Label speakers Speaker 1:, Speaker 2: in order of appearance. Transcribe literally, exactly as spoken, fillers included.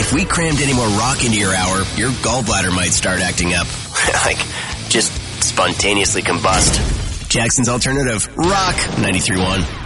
Speaker 1: If we crammed any more rock into your hour, your gallbladder might start acting up. Like, just spontaneously combust. Jackson's Alternative, Rock ninety-three point one.